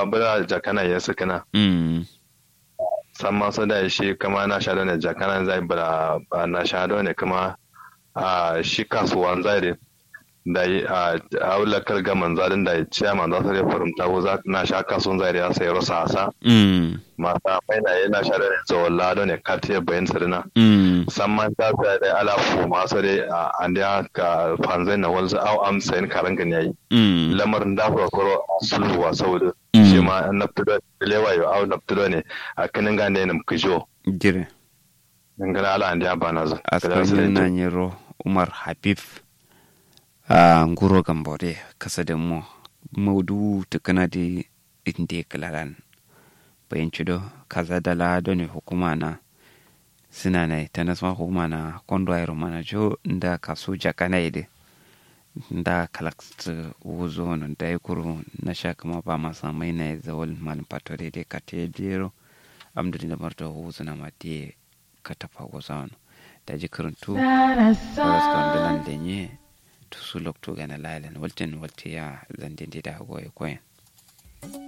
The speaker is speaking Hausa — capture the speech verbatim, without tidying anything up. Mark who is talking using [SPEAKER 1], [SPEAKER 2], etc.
[SPEAKER 1] abura jakana ya sakana
[SPEAKER 2] mm
[SPEAKER 1] samma so da shi kama na sha ne jakana zai bura ba na sha ne kuma a shi kasuwan zai da da a aulakar gaman zarin da ciyaman za su da farumta ko za na sha kasuwan zai ya sai rosa asa
[SPEAKER 2] mm
[SPEAKER 1] mata mai na yana sha da zawon lado ne kartiyar bayan sarina
[SPEAKER 2] mm
[SPEAKER 1] samman ta da da alafu masu da an da ka fanzai na wanzu au amsayin karangan yayi
[SPEAKER 2] mm
[SPEAKER 1] lamarin da ku koro sulhuwa saboda
[SPEAKER 2] Mm.
[SPEAKER 1] shi ma an naftudo lewa yo au naftudo ne a kanin gande ne mkijo
[SPEAKER 2] jire
[SPEAKER 1] ngala ala an da bana za
[SPEAKER 2] askarin na nyero umar habib a nguro gambore kasa da mu maudu tukana da inde kalaran bayan cido kaza da lado ne hukuma na suna na ta nasma hukuma na kondo ayro mana jo nda kasu jakana ide nda kalakt wuzo no da kuru na shaka ma ba masa mai na zawal man patore de kate dero amduri da marto wuzo na mate katafa wazano da jikaruntu faraskan bilan denye to su lokto gana lailan waltin walti ya zandin da goye koyen